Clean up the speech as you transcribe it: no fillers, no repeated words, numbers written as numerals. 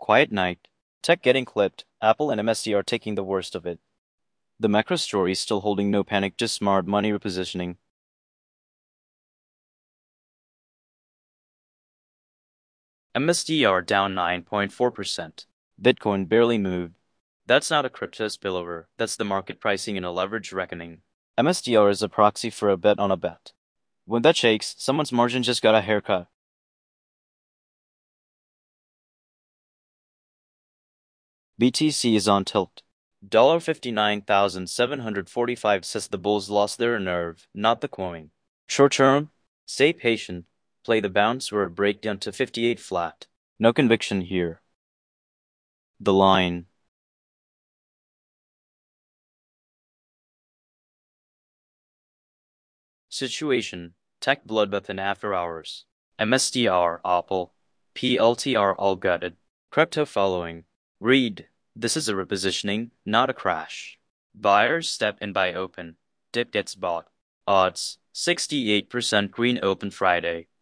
quiet night. Tech getting clipped. Apple and MSD are taking the worst of it. The macro story is still holding no panic, just smart money repositioning. MSDR down 9.4%. Bitcoin barely moved. That's not a crypto spillover, that's the market pricing in a leverage reckoning. MSDR is a proxy for a bet on a bet. When that shakes, someone's margin just got a haircut. BTC is on tilt. $59,745 says the bulls lost their nerve, not the coin. Short term, stay patient. Play the bounce or a breakdown to 58 flat. No conviction here. The line. Situation. Tech bloodbath in after hours. MSDR, Apple. PLTR all gutted. Crypto following. Read. This is a repositioning, not a crash. Buyers step in buy open. Dip gets bought. Odds. 68% green open Friday.